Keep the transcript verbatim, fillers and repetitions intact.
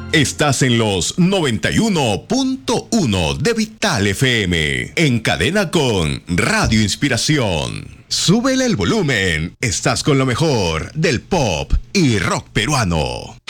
Estás en los noventa y uno punto uno de Vital F M, en cadena con Radio Inspiración. Súbele el volumen, estás con lo mejor del pop y rock peruano.